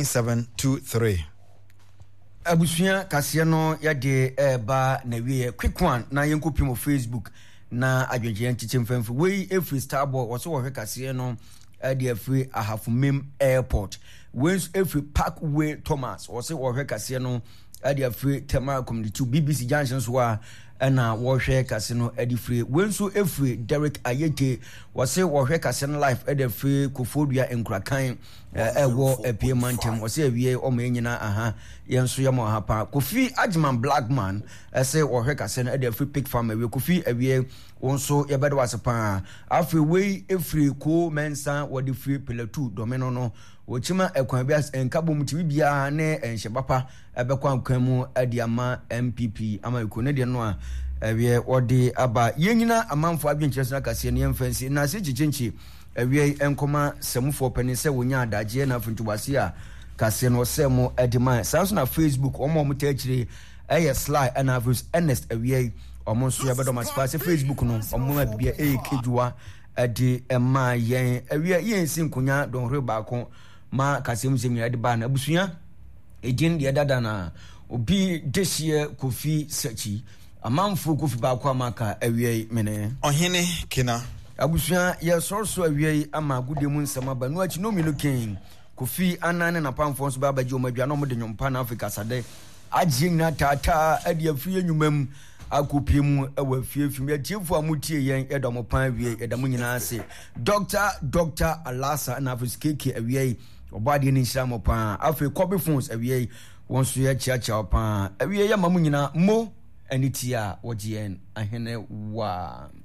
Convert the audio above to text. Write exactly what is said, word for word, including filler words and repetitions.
nine seven two three. Abusuya kase no yade eba na wie quick one na yenkopi mo Facebook na adwenje nchiche mfemfu we every starboy wo so wo hwe kase no ade afri Ahafumem airport we every Parkway Thomas wo so wo hwe kase no ade afri Tema community B B C junction so a na wo hwe kase no ade free we nso every Derek Ayete wo so wo hwe kase no life ade free Kofodua Enkrakan ewo epiemantem wo so awie o ma nyina aha yenso yamo hapa Kofi Ajman Blackman ese wo hwe kase no ade free Pig Farm awie Kofi awie wonso yebedo wasepa afri we every ko mensa wo de free pillar two domino no wo chima ekwan bia enkabo mutibi bia ne enhye bapa ebekwan kwan mu adiama M P P ama iko ne de no a awie wode aba yenyina amanfo adwenkyere so kase ne yemfansi na se chichinchi awie enkoma semufo pani se wonya adaje na funtubase a kase no semo edima sanso na Facebook omo mo tachire eye sly and average Ernest awie omo so yebedo maspace Facebook no omo abia e kejua ade ema yen awie yen sinkunya don hwe baako ma kasem semia de ba na abusuya ejin de dada na obi dehie Kofi Sachi amanfo Kofi baako amaka awie mene ohene kina abusuya ye sorso awie ama gudemu nsama ba no achi no mi looking Kofi anane na pamfo so ba baje o madwa no mo de nyompa na Africa sade ajina tata ade afie enwumam akopiem ewa fiefim ya tiefo amutie yen edomo pan wie edamo nyina ase Doctor Doctor Alasa na Afriskeke awie obade ni nshamo pan afi Kobe Phones awie wonso ya chiacha pan awie ya mamu nyina mo anitia wogien ahene wa